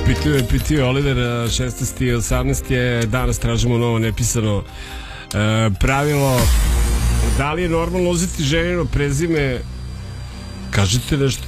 Pitio Oliver, 16. i 18. je danas tražimo novo nepisano pravilo. Da li je normalno uzeti ženino prezime? Kažite nešto.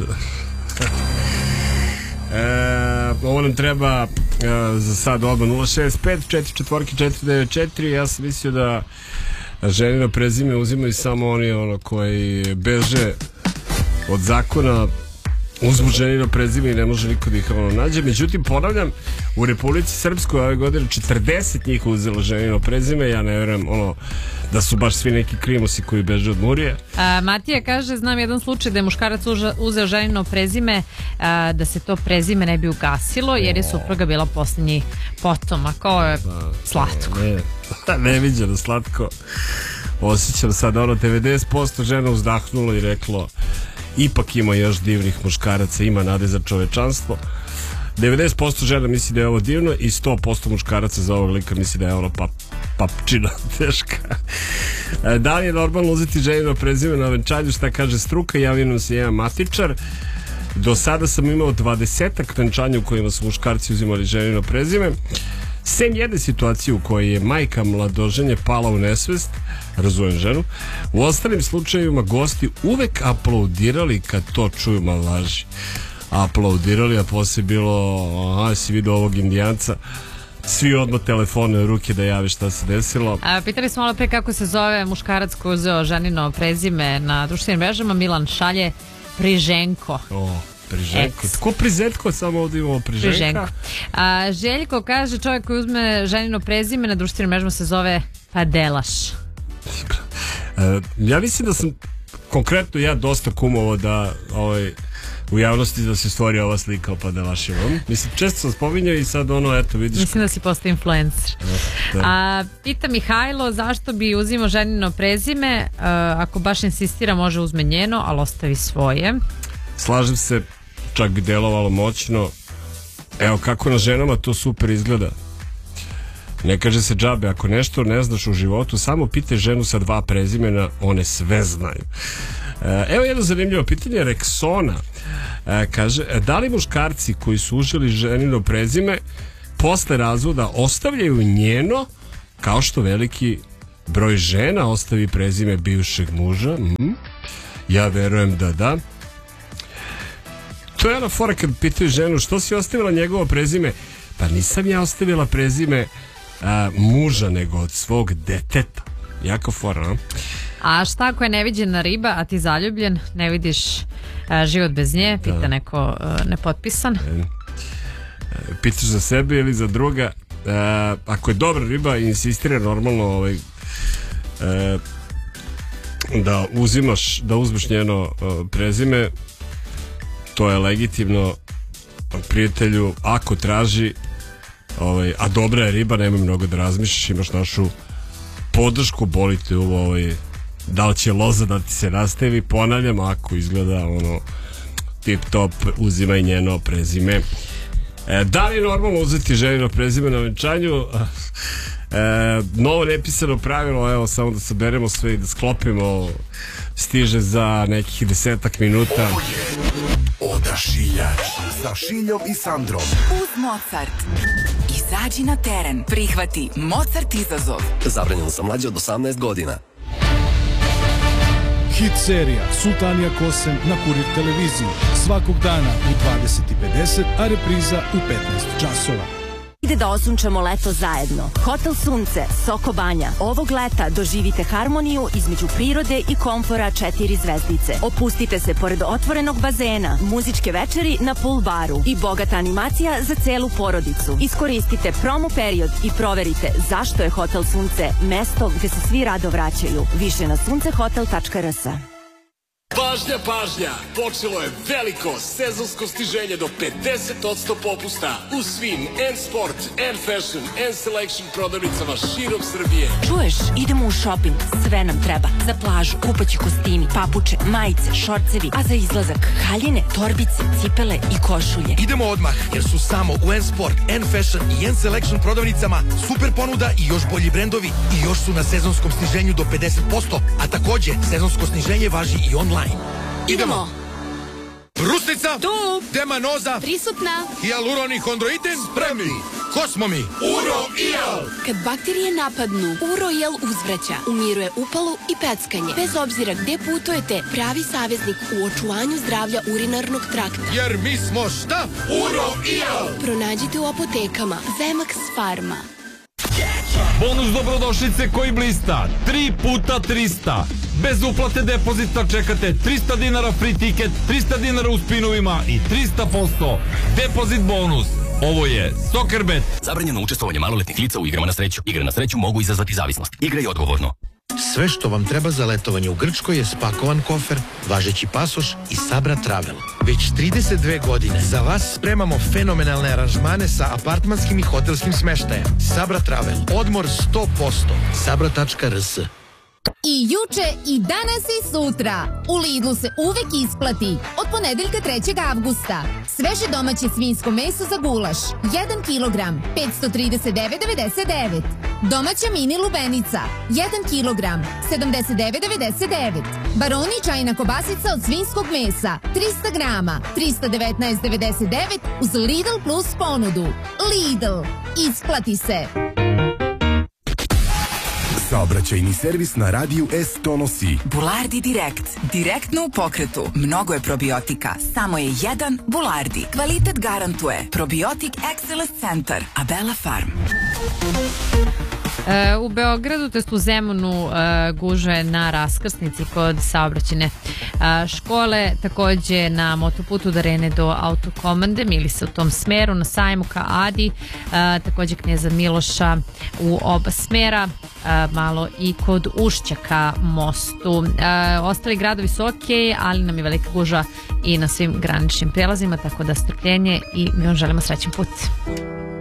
Ovo nam treba za sad oba 065 444 Ja sam mislio da ženino prezime uzimaju samo oni koji beže od zakona, uzmu ženino prezime i ne može niko da ih nađe. Međutim, ponavljam, u Republici Srpskoj ove godine 40 njih uzelo ženino prezime. Ja ne verujem da su baš svi neki krimosi koji beže od Murije. Matija kaže, znam jedan slučaj da je muškarac uzeo ženino prezime da se to prezime ne bi ugasilo jer je supruga bila posljednji potomak. Ovo je slatko. Neviđeno slatko. Osjećam sad 90% žena uzdahnulo i reklo ipak ima još divnih muškaraca, ima nade za čovečanstvo. 90% žena misli da je ovo divno i 100% muškaraca za ovog lika misli da je ono papčina teška. Da li je normalno uzeti ženino prezime na venčanju? Šta kaže struka? Javio nam se jedan matičar. Do sada sam imao 20-ak venčanja u kojima su muškarci uzimali ženino prezime. Sem jedne situacije u kojoj je majka mladoženje pala u nesvest, razumem ženu, u ostalim slučajevima gosti uvek aplaudirali kad to čuju malaži. Aplaudirali, a poslije bilo, si vidio ovog indijanca, svi odmah telefone u ruke da jave šta se desilo. Pitali smo malo pre kako se zove muškarac koji uzeo ženino prezime na društvenim mrežama. Milan šalje Priženko. Priženko. Tko Prizetko? Samo ovdje imamo Priženka. Željko kaže, čovjek koji uzme ženino prezime na društvenim mrežama se zove Padelaš. Ja mislim da sam konkretno ja dosta kumovao da u javnosti da se stvori ova slika o Padelaševom. Mislim, često sam spominjao i sad eto vidiš. Mislim da si postao influencer. Pita Mihajlo zašto bi uzimao ženino prezime, ako baš insistira može uzme njeno, ali ostavi svoje. Slažem se, čak bi delovalo moćno. Evo kako na ženama to super izgleda. Ne kaže se džabe, ako nešto ne znaš u životu, samo pitaj ženu sa 2 prezimena, one sve znaju. Evo jedno zanimljivo pitanje Reksona. Kaže, da li muškarci koji su uzeli ženino prezime posle razvoda ostavljaju njeno, kao što veliki broj žena ostavi prezime bivšeg muža? Ja verujem da da. To je ona fora kad pitaju ženu što si ostavila njegovo prezime. Pa nisam ja ostavila prezime muža, nego od svog deteta. Jako fora, a šta ako je neviđena riba, a ti zaljubljen, ne vidiš život bez nje? Pita neko nepotpisan. Pitaš za sebe ili za druga? Ako je dobra riba, insistira normalno da uzmeš njeno prezime. To je legitimno, prijatelju, ako traži, a dobra je riba, nemoj mnogo da razmišljaš, imaš našu podršku, bolite uvo, da li će loza da ti se nastavi, ponavljam, ako izgleda tip top, uzimaj njeno prezime. Da li je normalno uzeti ženino prezime na venčanju? Novo nepisano pravilo, evo samo da saberemo sve i da sklopimo, stiže za nekih 10 minuta. Odašiljač sa Šiljom i Sandrom. Uz Mozart. Izađi na teren. Prihvati Mozart izazov. Zabranjeno za mlađe od 18 godina. Hit serija Sultanija Kosem na Kurir televiziji. Svakog dana u 20:50, a repriza u 15 časova. Ide da osunčamo leto zajedno. Hotel Sunce, Soko Banja. Ovog leta doživite harmoniju između prirode i komfora 4 zvezdice. Opustite se pored otvorenog bazena, muzičke večeri na pool baru i bogata animacija za celu porodicu. Iskoristite promo period i proverite zašto je Hotel Sunce mesto gde se svi rado vraćaju. Više na suncehotel.rs. Pažnja, pažnja! Počelo je veliko sezonsko stiženje do 50% popusta u svim N-Sport, N-Fashion, N-Selection prodavnicama širom Srbije. Čuješ, idemo u shopping, sve nam treba. Za plažu, kupaći kostimi, papuče, majice, šorcevi, a za izlazak haljine, torbice, cipele i košulje. Idemo odmah, jer su samo u N-Sport, N-Fashion i N-Selection prodavnicama super ponuda i još bolji brendovi i još su na sezonskom sniženju do 50%, a takođe sezonsko sniženje važi i online. Idemo! Brusnica? Tu. Demanoza? Prisutna. Hialuronichondroitin? Spremni. Ko smo mi? Uro-Ial. Kad bakterije napadnu, Uro-Ial uzvraća, umiruje upalu i peckanje. Bez obzira gde putujete, pravi saveznik u očuvanju zdravlja urinarnog trakta. Jer mi smo šta? Uro-Ial. Pronađite u apotekama Vemax Pharma. Bonus dobrodošlice koji blista 3 puta 300. Bez uplate depozita čekate 300 dinara free ticket, 300 dinara u spinovima i 300% depozit bonus. Ovo je Soccerbet. Zabranjeno učestvovanje maloletnih lica u igrama na sreću. Igre na sreću mogu izazvati zavisnost. Igraj odgovorno. Sve što vam treba za letovanje u Grčkoj je spakovan kofer, važeći pasoš i Sabra Travel. Već 32 godine za vas spremamo fenomenalne aranžmane sa apartmanskim i hotelskim smeštajem. Sabra Travel. Odmor 100%. Sabra.rs. I juče, i danas i sutra. U Lidlu se uvek isplati. Od ponedeljka 3. avgusta. Sveže domaće svinjsko meso za gulaš. 1 kilogram, 539,99. Domaća mini lubenica. 1 kilogram, 79,99. Baroni čajna kobasica od svinjskog mesa. 300 grama, 319,99 uz Lidl Plus ponudu. Lidl. Isplati se. Saobraćajni servis na radiju S donosi Bulardi Direkt. Direktno u pokretu. Mnogo je probiotika. Samo je jedan Bulardi. Kvalitet garantuje. Probiotik Excellence Centar. Abela Farm. U Beogradu, tj. u Zemunu, gužve na raskrsnici kod saobraćajne škole, takođe na motoputu od Arene do Autokomande, mili se u tom smeru, na sajmu ka Adi, takođe Kneza Miloša u oba smera, malo i kod Ušća ka mostu. Ostali gradovi su okej, ali nam je velika gužva i na svim graničnim prelazima, tako da strpljenje i mi vam želimo srećan put.